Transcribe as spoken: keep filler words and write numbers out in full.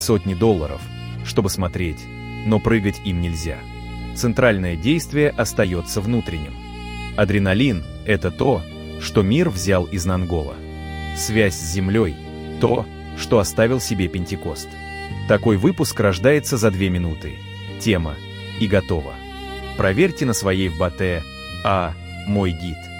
сотни долларов, чтобы смотреть, но прыгать им нельзя. Центральное действие остается внутренним. Адреналин – это то, что мир взял из Нангола. Связь с землей – то, что оставил себе Пентекост. Такой выпуск рождается за две минуты. Тема и готово. Проверьте на своей в Батэ, а мой гид.